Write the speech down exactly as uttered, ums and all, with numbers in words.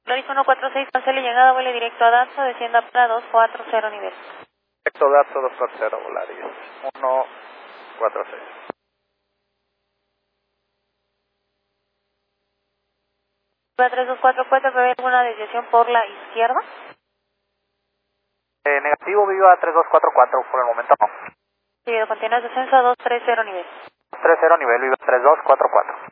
Loris uno cuatro seis, cancele llegada, vuele directo a Datso, descienda para dos cuatro cero nivel. Directo Datso dos cuatro cero, Volaris uno cuatro seis. tres dos cuatro cuatro, ¿prevé alguna desviación por la izquierda? Eh, negativo, viva tres dos cuatro cuatro, por el momento no. Sí, continúa descenso a dos tres cero nivel. tres cero nivel, viva tres dos cuatro cuatro.